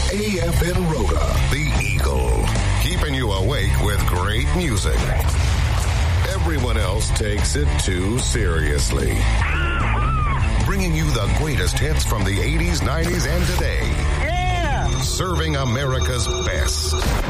AFN Roda, the Eagle, keeping you awake with great music. Everyone else takes it too seriously. Bringing you the greatest hits from the 80s, 90s, and today. Yeah! Serving America's best.